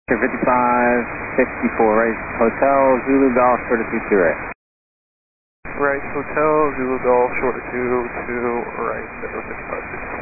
5564, right, Hotel Zulu Golf, short of 22, right? Right, Hotel Zulu Golf, short of 2, right, 5564.